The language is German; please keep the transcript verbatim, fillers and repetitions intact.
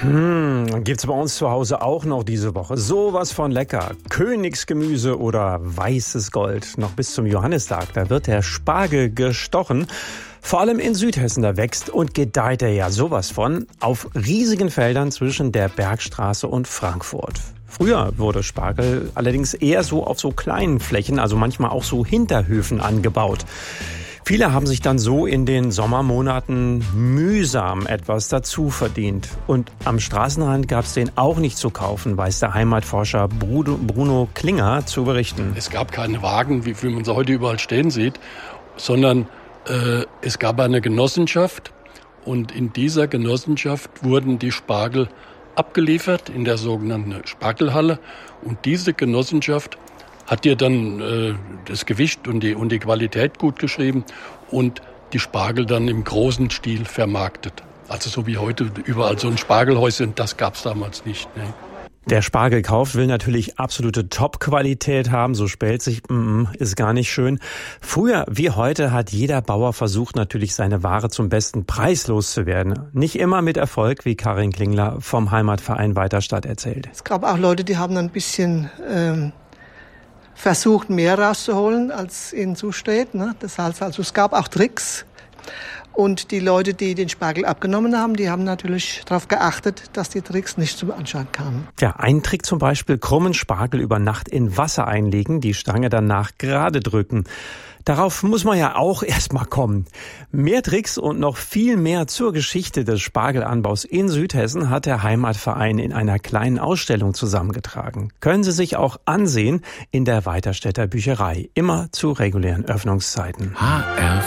Hm, gibt's bei uns zu Hause auch noch diese Woche. Sowas von lecker. Königsgemüse oder weißes Gold. Noch bis zum Johannistag, da wird der Spargel gestochen. Vor allem in Südhessen, da wächst und gedeiht er ja sowas von auf riesigen Feldern zwischen der Bergstraße und Frankfurt. Früher wurde Spargel allerdings eher so auf so kleinen Flächen, also manchmal auch so Hinterhöfen angebaut. Viele haben sich dann so in den Sommermonaten mühsam etwas dazu verdient. Und am Straßenrand gab es den auch nicht zu kaufen, weiß der Heimatforscher Bruno Klinger zu berichten. Es gab keine Wagen, wie man sie heute überall stehen sieht, sondern äh, es gab eine Genossenschaft. Und in dieser Genossenschaft wurden die Spargel abgeliefert in der sogenannten Spargelhalle. Und diese Genossenschaft hat dir dann äh, das Gewicht und die, und die Qualität gut geschrieben und die Spargel dann im großen Stil vermarktet. Also so wie heute überall so ein Spargelhäuschen, das gab es damals nicht. Ne? Der Spargelkauf will natürlich absolute Top-Qualität haben, so spellt sich, mm, ist gar nicht schön. Früher wie heute hat jeder Bauer versucht, natürlich seine Ware zum besten Preis loszuwerden. Nicht immer mit Erfolg, wie Karin Klingler vom Heimatverein Weiterstadt erzählt. Es gab auch Leute, die haben ein bisschen ähm versucht, mehr rauszuholen, als ihnen zusteht. Ne? Das heißt also, es gab auch Tricks. Und die Leute, die den Spargel abgenommen haben, die haben natürlich darauf geachtet, dass die Tricks nicht zum Anschein kamen. Ja, ein Trick zum Beispiel, krummen Spargel über Nacht in Wasser einlegen, die Stange danach gerade drücken. Darauf muss man ja auch erstmal kommen. Mehr Tricks und noch viel mehr zur Geschichte des Spargelanbaus in Südhessen hat der Heimatverein in einer kleinen Ausstellung zusammengetragen. Können Sie sich auch ansehen in der Weiterstädter Bücherei, immer zu regulären Öffnungszeiten. H R